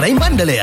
ලොතරැයි මණ්ඩලය.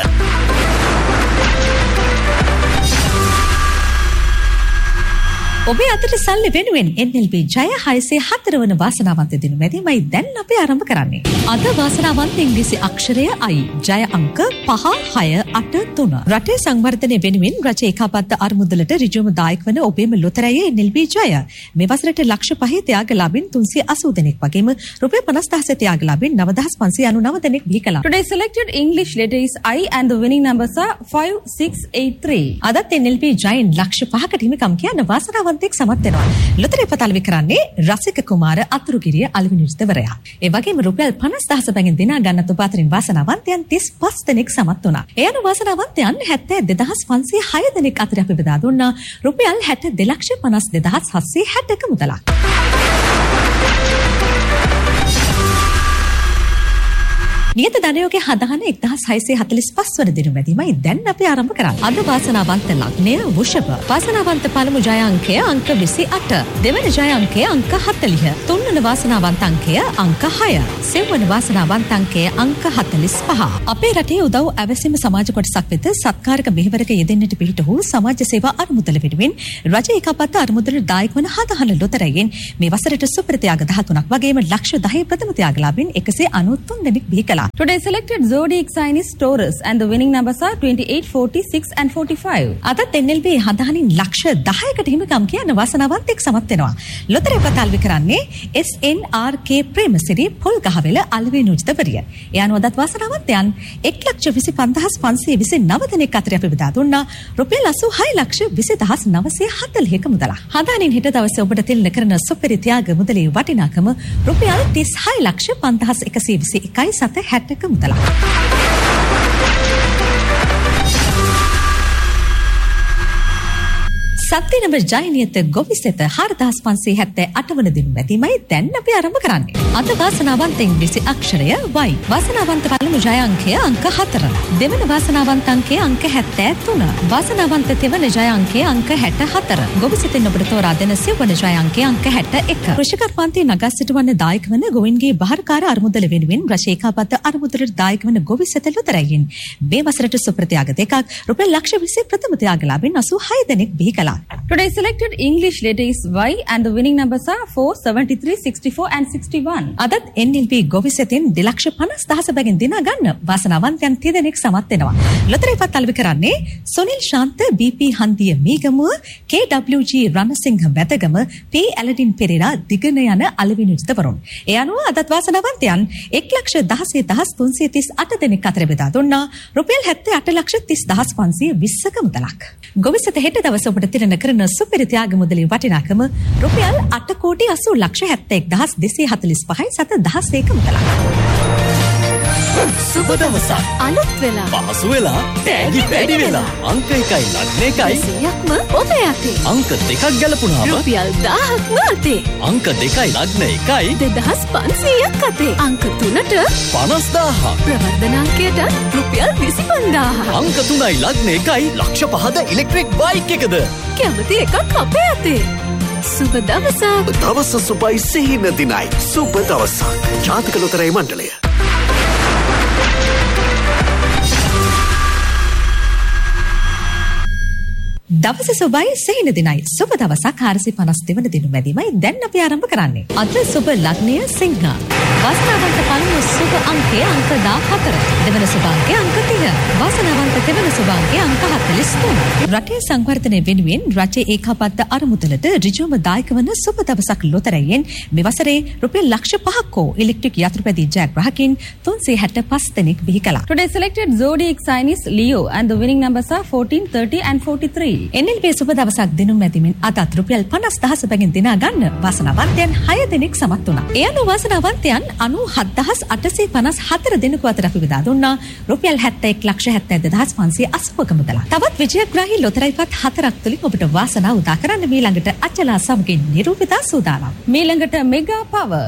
ඔබේ අතට සල්ලි වෙනුවෙන් NLB ජය 604 වන වාසනාවන්ත දින මැදිමයි දැන් අපි ආරම්භ කරන්නේ. අද වාසනාවන්ත ඉංග්‍රීසි අක්ෂරය I. ජය අංක 5683. රටේ සංවර්ධනය වෙනුවෙන් රජයේ ඒකාබද්ධ අරමුදලට ඍජුවම දායක වන ඔබේම ලොතරැයේ NLB ජය. මේ වසරට ලක්ෂ 5 ත්‍යාගලාභීන් 380 දෙනෙක් වගේම රුපියල් 50000 ත්‍යාගලාභීන් 9599 දෙනෙක් බිහි කළා. Today's selected English letter is I and the winning numbers are 5683. අදත් NLB ජයෙන් ලක්ෂ 5කට හිමිකම් කියන වාසනාව සමත් වෙනවා. ලොතරැයි පතල්වි කරන්නේ රසික කුමාර අතුරුගිරිය අලවිනිර්තවරයා. ඒ වගේම රුපියල් 50000 බැගින් දිනා ගන්න තුප අතරින් වාසනාවන්තයන් 35 දෙනෙක් සමත් වුණා. ඒ අනුව වාසනාවන්තයන් 72506 දෙනෙක් අතර අපි බෙදා දුන්නා රුපියල් 6252760ක මුදලක්. නියත ධනයෝගේ හදාන 1645 වන දින මැදිමයි දැන් අපි ආරම්භ කරන්නේ. අද වාසනාවන්ත ලග්නය වෘෂභ. වාසනාවන්ත පළමු ජය අංකය අංක 28. දෙවන ජය අංකය අංක 40. තුන්වන වාසනාවන්ත අංකය අංක 6. සෙවන වාසනාවන්ත අංකය අංක 45. අපේ රටේ උදව් අවැසීම සමාජ කොටසක් වෙත සත්කාරක මෙහෙවරක යෙදෙන්නට පිහිටහු සමාජ සේවා අරමුදල වෙනුවෙන් රජ ඒකාබද්ධ අරමුදල දායක වන හදහන ලොතරැයින් මේ වසරට සුපිරි ත්‍යාග 13ක් වගේම ලක්ෂ 10 ප්‍රථම ත්‍යාගලාභීන් 193 දෙනෙක් බිහි කළා. Today's selected zodiac sign is Taurus and the winning numbers are 28, 46 and 45. අදත් NLB හදානින් ලක්ෂ 10කට හිමිකම් කියන වාසනාවන්තෙක් සමත් වෙනවා. ලොතරැයි පතල්වි කරන්නේ SNRK ප්‍රේමසිරි පොල්ගහවෙල අලවේ නුජිතවරිය. ඒ අනුව අදත් වාසනාවන්තයන් 1,25,529 දෙනෙක් අතර අපි බෙදා දුන්නා රුපියල් 86,20,940ක මුදලක්. හදානින් හෙට දවසේ ඔබට තිලන කරන සුපිරි ත්‍යාග මුදලේ වටිනාකම රුපියල් 36,51,160ක මුදලක්. සත්‍ය නම ජයනියත ගොවිසෙත 4578 වන දින මැදිමයි දැන් අපි ආරම්භ කරන්නේ. අද වාසනාවන්ත ඉංග්‍රීසි අක්ෂරය Y. වාසනාවන්ත පළමු ජය අංකය අංක 4. දෙවන වාසනාවන්ත අංකය අංක 73. වාසනාවන්ත තෙවන ජය අංකය අංක 64. ගොවිසෙතෙන් ඔබට තෝරා දෙන සිව්වන ජය අංකය අංක 61. කෘෂිකර්මාන්තයේ නගා සිටවන දායක වන ගෝවින්ගේ බහරකාර අරමුදල වෙනුවෙන් රජයේ ඒකාබද්ධ අරමුදලට දායක වන ගොවිසෙත ලොතරැයින් මේ වසරට සුපිරි ත්‍යාග දෙකක් රුපියල් ලක්ෂ 20 ප්‍රථම ත්‍යාගලාභීන් 86 දෙනෙක් බිහි කළා. Today's selected English letter is Y and the winning numbers are 4, 73, 64 and 61. අදත් NLB ගොවිසෙතින් 2,50,000 බැගින් දිනා ගන්න වාසනාවන්තයන් 30 දෙනෙක් සමත් වෙනවා. ලොතරැයි පතල්වි කරන්නේ සුනිල් ශාන්ත BP හන්දිය Meegamuwa KWG Ranasinghe වැදගම P ඇලඩින් Perera දිගන යන අලෙවි නිර්තවරුන්. ඒ අනුව අදත් වාසනාවන්තයන් 1,16,338 දෙනෙක් අතර බෙදා දුන්නා රුපියල් 78,30,520ක මුදලක්. ගොවිසෙත හෙට දවස ඔබට තිරණ කරන සුපිරි ත්‍යාග මුදලේ වටිනාකම රුපියල් 8,71,71,45,716ක මුදලක්. සුබ දවසක්. අලුත් වෙලා. පහසු වෙලා. තෑගි වැඩි වෙලා. අංක 1යි ලග්න 1යි. 100ක්ම ඔබේ අතේ. අංක 2ක් ගැලපුණාම රුපියල් 1000ක්ම අතේ. අංක 2යි ලග්න 1යි 2500ක් අතේ. අංක 3ට 50000ක්. ප්‍රවර්ධන අංකයට රුපියල් 25000ක්. අංක 3යි ලග්න 1යි ලක්ෂ 5ද ඉලෙක්ට්‍රික් බයික් එකද. කැමති එකක් අපේ අතේ. සුබ දවසක්. දවස සුබයි සිහින දිනයි. සුබ දවසක්. ජාතික ලොතරැයි මණ්ඩලය. දවස සුබයි සිහින දිනයි. සුබ දවසක් 452 වන දින මැදිමයි දැන් අපි ආරම්භ කරන්නේ. අද සුබ ලග්නය සිංහ. වාසනාවන්ත පළමු සුබ අංකය අංක 14. දෙවන සුබ අංකය අංක 30. වාසනාවන්ත තෙවන සුබ අංකය අංක 43. රටේ සංවර්ධනය වෙනුවෙන් රජයේ ඒකාබද්ධ අරමුදලට ඍජුවම දායක වන සුබ දවසක් ලොතරැයින් මේ වසරේ රුපියල් ලක්ෂ 5ක ඉලෙක්ට්‍රික් යතුරුපැදි ජයග්‍රාහකින් 365 දෙනෙක් බිහි කළා. Today's selected zodiac sign is Leo and the winning numbers are 14, 30 and 43. NLB සුබ දවසක් දිනුම් මැදිමින් අදත් රුපියල් 50,000 බැගින් දිනා ගන්න වාසනාවන්තයන් 6 දෙනෙක් සමත් වුණා. ඒ අනුව වාසනාවන්තයන් 97,854 දෙනෙකු අතර අපි බෙදා දුන්නා රුපියල් 71,72,580ක මුදලක්. තවත් විජයග්‍රාහී ලොතරැයිපත් 4ක් තුලින් ඔබට වාසනාව උදා කරන්න මීළඟට අචලා සමගින් නිරූපිතා සූදානම්. මීළඟට මෙගා පවර්.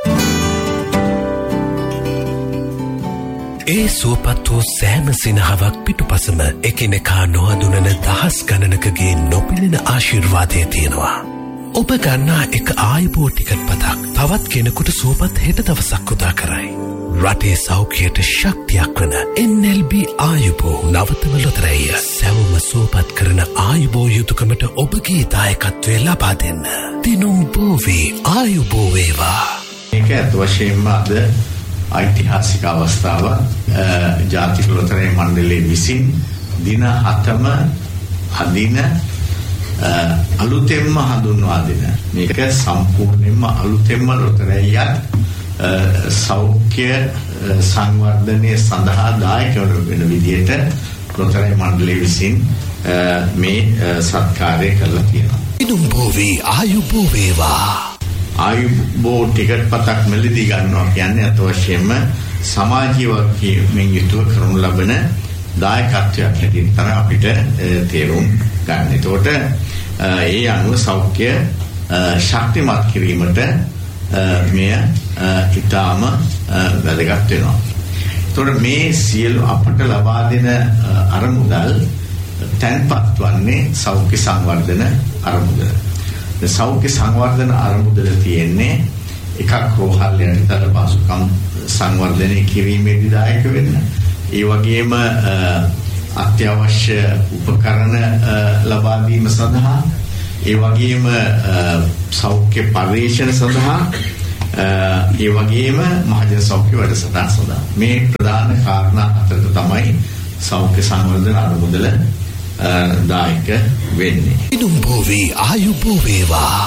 ඒ සුවපත් වූ සෑම සිනහවක් පිටුපසම එකිනෙකා නොහඳුනන දහස් ගණනකගේ නොපෙනෙන ආශිර්වාදය තියෙනවා. ඔබ ගන්නා එක ආයුබෝ ටිකට් පතක් තවත් කෙනෙකුට සුවපත් හෙට දවසක් උදා කරයි. රටේ සෞඛ්‍යයට ශක්තියක් වන NLB ආයුබෝ නවතම ලොතරැය සැවම සුවපත් කරන ආයුබෝ යුතුකමට ඔබගේ දායකත්වය ලබා දෙන්න. දිනුම් බෝවේ ආයුබෝ වේවා. මේක ඇත්ත වශයෙන්ම අද ඓතිහාසික අවස්ථාවක් ජාතික ලොතරැයි මණ්ඩලයේ විසින් දින 7ම අදින අලුතෙන්ම හඳුන්වා දෙන මේක සම්පූර්ණයෙන්ම අලුතෙන්ම ලොතරැයියක් සෞඛ්‍ය සංවර්ධනය සඳහා දායක වෙන විදිහට ලොතරැයි මණ්ඩලය විසින් මේ සත්කාරය කරලා තියෙනවා. ඉදුම්බෝවේ ආයුබෝ වේවා. ආයුබෝ ටිකට් පතක් මෙලදී ගන්නවා කියන්නේ අත වශයෙන්ම සමාජීයවකින් යුතුව කරනු ලබන දායකත්වයක් හැටියට තමයි අපිට තේරුම් ගන්න. ඒතකොට ඒ අනුව සෞඛ්‍ය ශක්තිමත් කිරීමට මෙය ඊටාම වැදගත් වෙනවා. ඒතකොට මේ සියලු අපට ලබා දෙන අරමුදල් තැන්පත් වන්නේ සෞඛ්‍ය සංවර්ධන අරමුදල. සෞඛ්‍ය සංවර්ධන අරමුදල තියෙන්නේ එකක් රෝහල් යටිතල පහසුකම් සංවර්ධනය කිරීමේදී දායක වෙන්න. ඒ වගේම අත්‍යවශ්‍ය උපකරණ ලබා දීම සඳහා ඒ වගේම සෞඛ්‍ය පරීක්ෂණ සඳහා ඒ වගේම මහජන සෞඛ්‍ය වැඩසටහන් සඳහා මේ ප්‍රධාන කාරණා අතරට තමයි සෞඛ්‍ය සංවර්ධන අරමුදල දායක වෙන්නේ. ඉදුම්බෝවේ ආයුබෝ වේවා.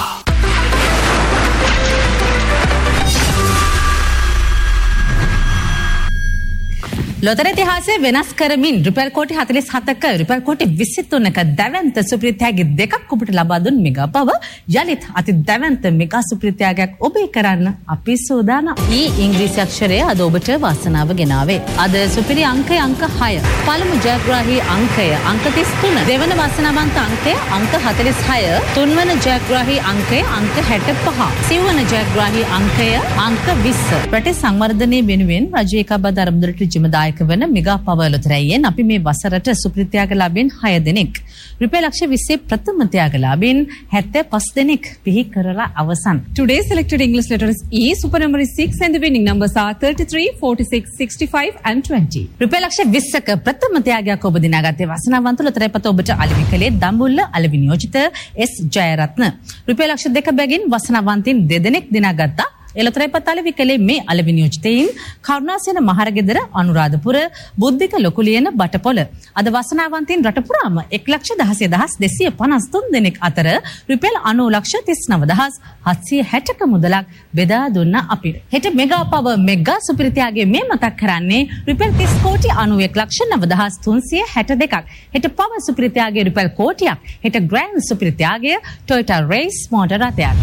ලොතර ඉතිහාසය වෙනස් කරමින් රුපියල් කෝටි 47ක රුපියල් කෝටි 23ක දැවැන්ත සුපිරිත්‍යාග දෙකක් ඔබට ලබා දුන් මෙගා පව යලිත් අති දැවැන්ත මෙගා සුපිරිත්‍යාගයක් ඔබේ කරන්න අපි සූදානම්. ඊ ඉංග්‍රීසි අක්ෂරය අද ඔබට වාසනාව ගෙනාවේ. අද සුපිරි අංකය අංක 6. පළමු ජයග්‍රාහී අංකය අංක 33. දෙවන වාසනාවන්ත අංකය අංක 46. තුන්වන ජයග්‍රාහී අංකය අංක 65. සිව්වන ජයග්‍රාහී අංකය අංක 20. රටේ සංවර්ධනය වෙනුවෙන් රජයේ එකබද අරමුදලට ජිමදායක වන මෙගා පව ලොතරැයියෙන් අපි මේ වසරට සුපිරිත්‍යාගලාභීන් 6 දෙනෙක් රුපියල් ලක්ෂ 20 ප්‍රථම ත්‍යාගලාභීන් 75 දෙනෙක් පිහි කරලා අවසන්. Today's selected English letters E. Super number is 6 and the winning numbers are 33, 46, 65 and 20. රුපියල් ලක්ෂ 20ක ප්‍රථම ත්‍යාගයක් ඔබ දිනාගත්තේ වාසනාවන්ත ලොතරැයිපත ඔබට අලෙවි කළේ දඹුල්ල අලෙවි නියෝජිත S ජයරත්න. රුපියල් ලක්ෂ 2 බැගින් වාසනාවන්තින් 2 දෙනෙක් දිනාගත්තා. එලොතරැයිපත අලෙවි කළේ මේ අලෙවි නියෝජිතයින් කරුණාසේන මහරගෙදර අනුරාධපුර බුද්ධික ලොකුලියන බටපොළ. අද වාසනාවන්තින් රට පුරාම 1,16,253 දෙනෙක් අතර රුපියල් 90,39,760ක මුදලක් බෙදා දුන්න අපි. හෙට මෙගා පව මෙගා සුපිරිත්‍යාගයේ මේ මතක් කරන්නේ රුපියල් 30 කෝටි 91,09,362ක්. හෙට පව සුපිරිත්‍යාගයේ රුපියල් කෝටියක්. හෙට ග්‍රෑන්ඩ් සුපිරිත්‍යාගයේ Toyota Race මෝටර රථයක්.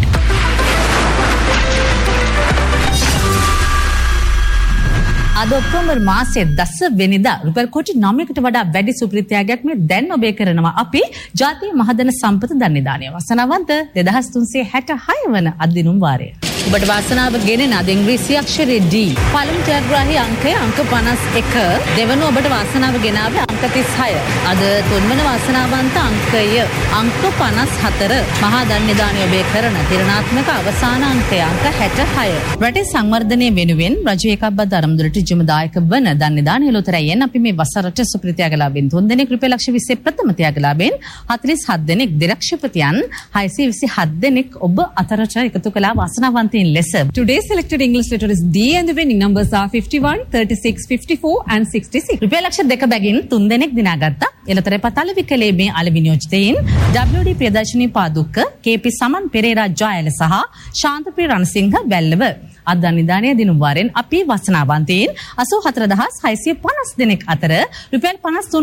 අද ඔක්තෝබර් මාසයේ 10 වෙනිදා රුපියල් කෝටි 9කට වඩා වැඩි සුපිරිත්‍යාගයක් මේ දැන් ඔබේ කරනවා අපි ජාතිය මහදන සම්පත ධන්‍යදානය වාසනාවන්ත 2366 වන අදිනුම් වාරය. ඔබට වාසනාව ගෙනෙන අද ඉංග්‍රීසි අක්ෂරය D. පළමු ජයග්‍රාහී අංකය අංක 51. දෙවන ඔබට වාසනාව ගෙනාවේ අංක 36. අද තුන්වන වාසනාවන්ත අංකය අංක 54. මහා ධන්‍යදානය ඔබේ කරන තිරණාත්මක අවසාන අංකය අංක 66. රටේ සංවර්ධනය වෙනුවෙන් රජයේ එකබ්බත් අරමුදලට ජිමදායක වන ධන්‍යදානය ලොතරැයියෙන් අපි මේ වසරට සුපිරිත්‍යාගලාභීන් 3 දෙනෙක් රුපියල් ලක්ෂ 20 ප්‍රථම ත්‍යාගලාභීන් 47 දෙනෙක් දෙලක්ෂපතියන් 627 දෙනෙක් ඔබ අතරට එකතු කළා වාසනාවන්ත Today's selected English letter is D and the winning numbers are 51, 36, 54 and 66. රුපියල් ලක්ෂ 2 බැගින් 3 දෙනෙක් දිනාගත්තා. එලතරපත අලෙවි කළේ මේ අලෙවි නියෝජිතයින් WD ප්‍රියදර්ශිනී පාදුක්ක, KP සමන් පෙරේරා ජයල සහ ශාන්තප්‍රිය රණසිංහ බැල්ලව. අද ධන්‍යදානය දිනුම් වාරෙන් අපි වාසනාවන්තයින් 84650 දෙනෙක් අතර රුපියල්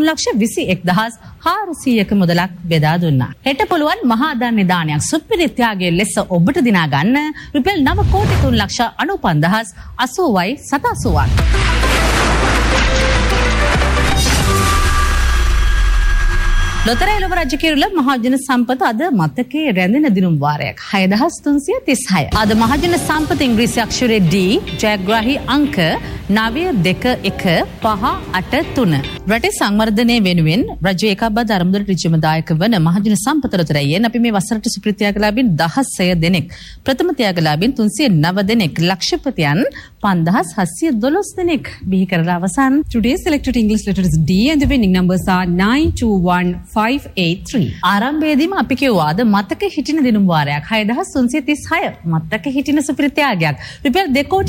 53,21,400ක මුදලක් බෙදා දුන්නා. හෙට පුළුවන් මහා ධන්‍යදානයක් සුපිරිත්‍යාගයේ ලෙස ඔබට දිනා ගන්න රුපියල් 9,03,95,80යි 87ක්. ලොතරැයි ලොව රජ කිරුළ මහජන සම්පත අද මතකයේ රැඳෙන දිනුම් වාරයක් 6,336. අද මහජන සම්පත ඉංග්‍රීසි අක්ෂරයේ D ජයග්‍රාහී අංක 92158 රටේ සංවර්ධනය වෙනුවෙන් රජයේ එකබ්බත් අරමුදලට ජිමදායක වන මහජන සම්පත ලොතරැයියෙන් අපි මේ වසරට සුපිරිත්‍යාගලාභීන් 16 දෙනෙක් ප්‍රථම ත්‍යාගලාභීන් 309 දෙනෙක් ලක්ෂපතියන් 5712 දෙනෙක් බිහි කරලා අවසන්. Today's selected English letters D and the winning numbers are 921583. ආරම්භයේදීම අපි කිව්වාද මතක හිටින දිනුම් වාරයක් 6336 මතක හිටින සුපිරිත්‍යාගයක් රුපියල්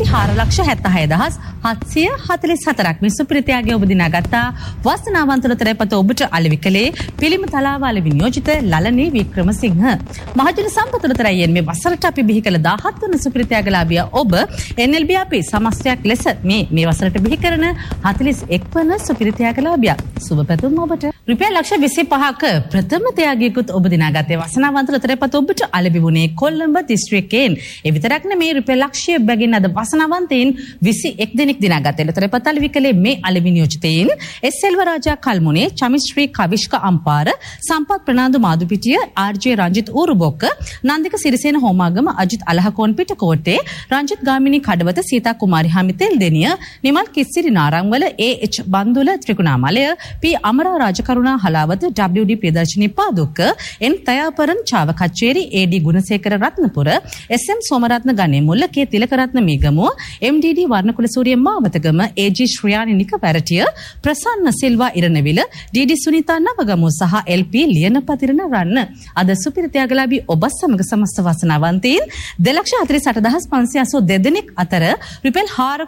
2,76,744ක් මේ සුපිරිත්‍යාගය ඔබ දිනාගත්තා. වාසනාවන්තව තරපත ඔබට අලෙවි කළේ පිළිම තලාවාල විනියෝජිත ලලනේ වික්‍රමසිංහ. මහජන සම්පතතරයෙන් මේ වසරට අපි බිහි කළ 17 වන සුපිරිත්‍යාගලාභියා ඔබ NLB අපි සමස්තයක් ලෙස මේ වසරට බිහි කරන 41 වන සුපිරිත්‍යාගලාභියා. සුබ පැතුම් ඔබට. රුපියල් ලක්ෂ 25ක ප්‍රථම ත්‍යාගයකුත් ඔබ දිනාගත්තේ. වාසනාවන්තව තරපත ඔබට අලෙවි වුණේ කොළඹ දිස්ත්‍රික්කයෙන්. ඒ විතරක් නෙමේ රුපියල් ලක්ෂය බැගින් අද වාසනාවන්තයින් 21 දෙනෙක් දිනාගත්තේ. තරපත අලෙවි කළේ මේ අලෙවි නියෝජිතයින් එස් සෙල්වරාජා කල්මුනේ, චමිශ්‍රී කවිෂ්ක අම්පාර, සම්පත් ප්‍රනාන්දු මාදුපිටිය, ආර්.ජේ. රංජිත් ඌරුබොක්ක, නන්දික සිරිසේන හෝමාගම, අජිත් අලහකෝන් පිටකෝට්ටේ, රංජිත් ගාමිණී කඩවත, සීතා කුමාරි හමිතෙල් දෙනිය, නිමල් කිස්සිරි නාරංවල, ඒ.එච්. බන්දුල ත්‍රිකුණාමලය, පී අමරා රාජකරුණා හලාවත, ඩබ්ලිව්.ඩී. ප්‍රියදර්ශිනී පාදුක්ක, එන් තයාපරන් චාවකච්චේරි, ඒ.ඩී. ගුණසේකර රත්නපුර, එස්.එම්. සෝමරත්න ගණේමුල්ල, කේ තිලකරත්න මේගමුව, එම්.ඩී.ඩී. වර්ණකුල සූරිය මාවතගම, ඒ.ජී. ශ්‍රියානි නිකවැරටිය, ප්‍රසන්න සිල්වා ඉරණවිල, ඩී.ඩී. සුනිතා නවගමුව සහ එල්.පී. ලියනපතිරණ රන්න. අද සුපිරිත්‍යාගලාභී ඔබ සමග සමස්ත වාසනාවන්තයින් 2,48,582 දෙනෙක් අතර රුපියල්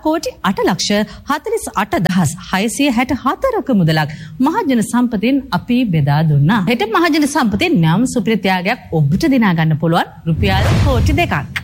4,48,48,664ක මුදලක් මහජන සම්පතෙන් අපි බෙදා දුන්නා. හෙට මහජන සම්පතෙන් නම් සුපිරිත්‍යාගයක් ඔබට දිනා ගන්න පුළුවන් රුපියල් කෝටි 2ක්.